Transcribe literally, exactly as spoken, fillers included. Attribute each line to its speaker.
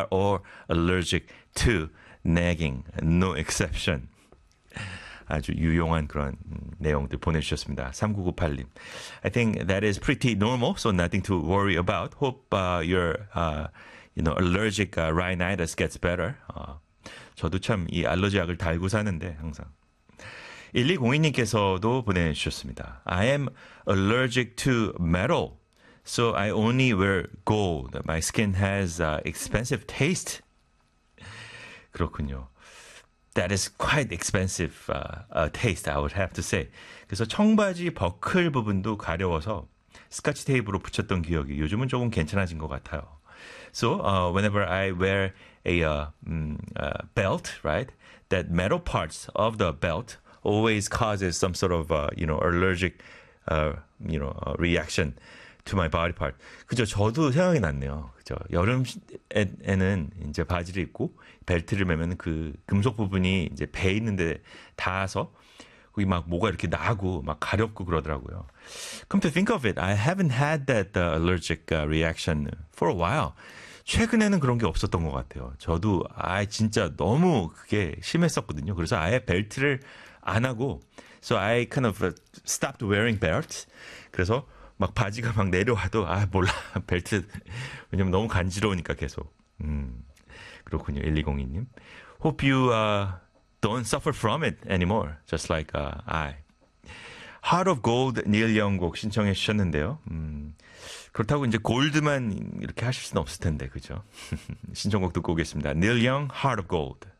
Speaker 1: or allergic to nagging. No exception. 아주 유용한 그런 내용들 보내주셨습니다. 삼구구팔 님. I think that is pretty normal, so nothing to worry about. Hope uh, your uh, you know, allergic uh, rhinitis gets better. 어, 저도 참 이 알러지 약을 달고 사는데 항상. 일이공이 님께서도 보내주셨습니다. I am allergic to metal, so I only wear gold. My skin has uh, expensive taste. 그렇군요. That is quite expensive uh, uh, taste, I would have to say. 그래서 청바지 버클 부분도 가려워서 스카치 테이프로 붙였던 기억이 요즘은 조금 괜찮아진 것 같아요. So uh, whenever I wear a uh, um, uh, belt, right, that metal parts of the belt always causes some sort of uh, you know allergic uh, you know uh, reaction to my body part. 그죠? 저도 생각이 났네요. 그죠? 여름에는 이제 바지를 입고 벨트를 매면 그 금속 부분이 이제 배 있는데 닿아서 거기 막 뭐가 이렇게 나고 막 가렵고 그러더라고요. Come to think of it, I haven't had that uh, allergic uh, reaction for a while. 최근에는 그런 게 없었던 것 같아요. 저도 아 진짜 너무 그게 심했었거든요. 그래서 아예 벨트를 안 하고, so I kind of stopped wearing belts. 그래서 막 바지가 막 내려와도 아 몰라 벨트 왜냐면 너무 간지러우니까 계속. 음 그렇군요. 일이공이 님. Hope you uh, don't suffer from it anymore. Just like uh, I. Heart of Gold 닐 영곡 신청해 주셨는데요. 음, 그렇다고 이제 골드만 이렇게 하실 수는 없을 텐데 그죠? 신청곡 듣고 오겠습니다. 닐 영 Heart of Gold.